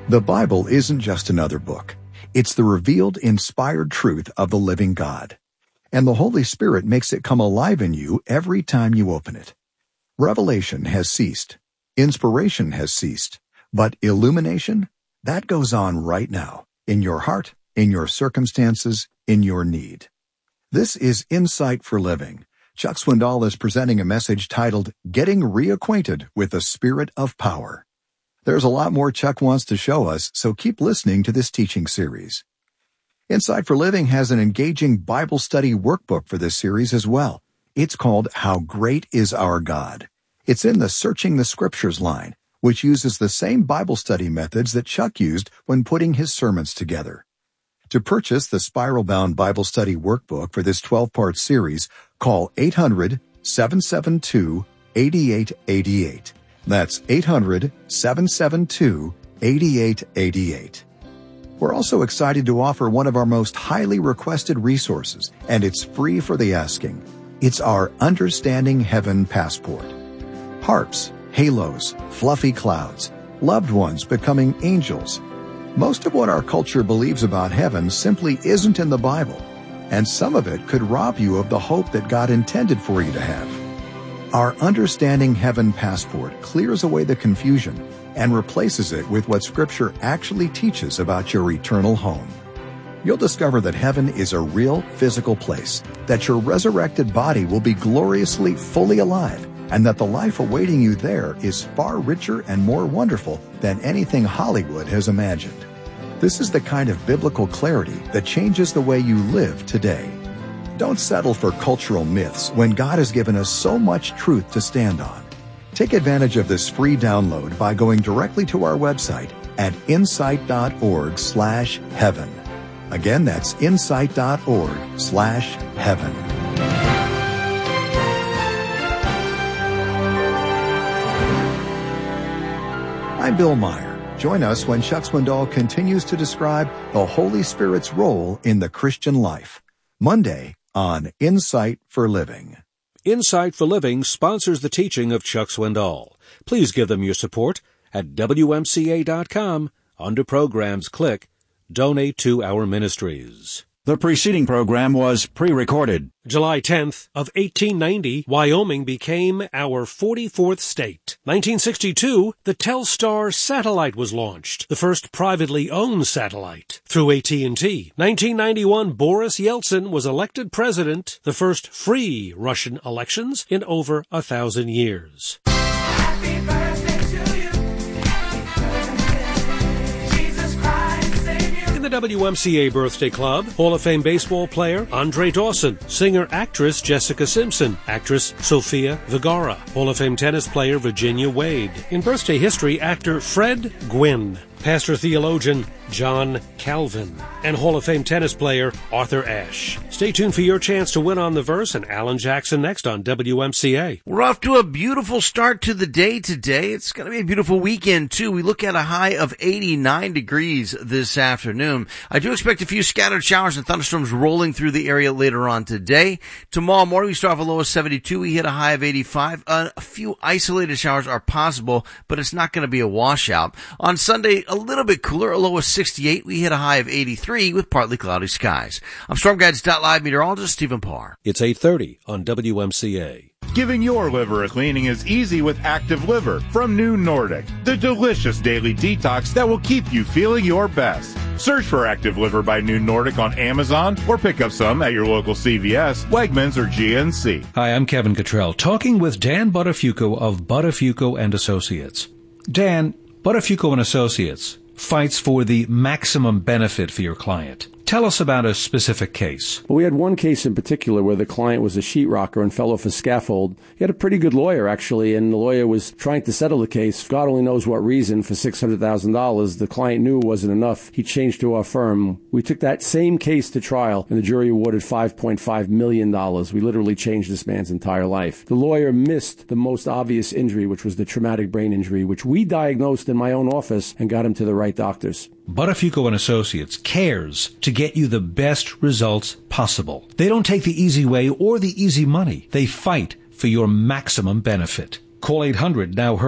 The Bible isn't just another book. It's the revealed, inspired truth of the living God. And the Holy Spirit makes it come alive in you every time you open it. Revelation has ceased. Inspiration has ceased. But illumination? That goes on right now, in your heart, in your circumstances, in your need. This is Insight for Living. Chuck Swindoll is presenting a message titled, Getting Reacquainted with the Spirit of Power. There's a lot more Chuck wants to show us, so keep listening to this teaching series. Insight for Living has an engaging Bible study workbook for this series as well. It's called How Great is Our God. It's in the Searching the Scriptures line, which uses the same Bible study methods that Chuck used when putting his sermons together. To purchase the Spiral-Bound Bible Study Workbook for this 12-part series, call 800-772-8888. That's 800-772-8888. We're also excited to offer one of our most highly requested resources, and it's free for the asking. It's our Understanding Heaven Passport. Harps, halos, fluffy clouds, loved ones becoming angels. Most of what our culture believes about heaven simply isn't in the Bible, and some of it could rob you of the hope that God intended for you to have. Our Understanding Heaven Passport clears away the confusion and replaces it with what Scripture actually teaches about your eternal home. You'll discover that heaven is a real physical place, that your resurrected body will be gloriously fully alive, and that the life awaiting you there is far richer and more wonderful than anything Hollywood has imagined. This is the kind of biblical clarity that changes the way you live today. Don't settle for cultural myths when God has given us so much truth to stand on. Take advantage of this free download by going directly to our website at insight.org/heaven. Again, that's insight.org/heaven. I'm Bill Meyer. Join us when Chuck Swindoll continues to describe the Holy Spirit's role in the Christian life. Monday on Insight for Living. Insight for Living sponsors the teaching of Chuck Swindoll. Please give them your support at WMCA.com. Under Programs, click Donate to Our Ministries. The preceding program was pre-recorded. July 10th of 1890, Wyoming became our 44th state. 1962, the Telstar satellite was launched, the first privately owned satellite, through AT&T. 1991, Boris Yeltsin was elected president, the first free Russian elections in over 1,000 years. Happy birthday to you. Jesus Christ, Savior. In the WMCA Birthday Club, Hall of Fame baseball player Andre Dawson, singer-actress Jessica Simpson, actress Sofia Vergara, Hall of Fame tennis player Virginia Wade. In birthday history, actor Fred Gwynne, pastor-theologian John Calvin, and Hall of Fame tennis player Arthur Ashe. Stay tuned for your chance to win on the Verse and Alan Jackson next on WMCA. We're off to a beautiful start to the day today. It's going to be a beautiful weekend, too. We look at a high of 89 degrees this afternoon. I do expect a few scattered showers and thunderstorms rolling through the area later on today. Tomorrow morning, we start off a low of 72. We hit a high of 85. A few isolated showers are possible, but it's not going to be a washout. On Sunday, a little bit cooler, a low of 68. We hit a high of 83 with partly cloudy skies. I'm StormGuides.live meteorologist Stephen Parr. It's 8:30 on WMCA. Giving your liver a cleaning is easy with Active Liver from New Nordic, the delicious daily detox that will keep you feeling your best. Search for Active Liver by New Nordic on Amazon or pick up some at your local CVS, Wegmans, or GNC. Hi, I'm Kevin Cottrell, talking with Dan Buttafuoco of Buttafuoco and Associates. Dan, Buttafuoco and Associates fights for the maximum benefit for your client. Tell us about a specific case. Well, we had one case in particular where the client was a sheetrocker and fell off a scaffold. He had a pretty good lawyer, actually, and the lawyer was trying to settle the case. God only knows what reason. For $600,000, the client knew it wasn't enough. He changed to our firm. We took that same case to trial, and the jury awarded $5.5 million. We literally changed this man's entire life. The lawyer missed the most obvious injury, which was the traumatic brain injury, which we diagnosed in my own office and got him to the right doctors. Buttafuoco and Associates cares to get you the best results possible. They don't take the easy way or the easy money. They fight for your maximum benefit. Call 800-NOW-HURT.